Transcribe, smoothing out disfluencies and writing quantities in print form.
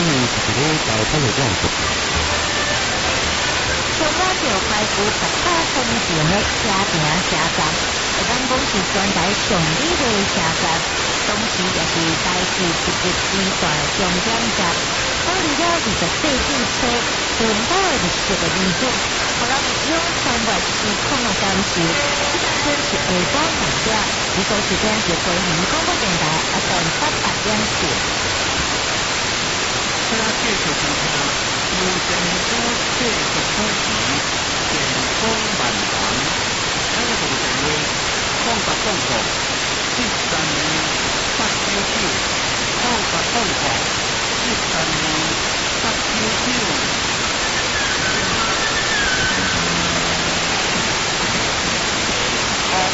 是一个交通的这样子。 上午就开始10大公前的车行车站，会当讲是全台上美丽的车站，同时也是台市直接支线重点站。考虑了24季初本土的密集的理想，互人用3月时空的感受。这当天是下晡2点，美国时间是回民广播电台FM 88.4。 车继续开车，由成都继续出行，前方慢行。这个就是电话，放达广告。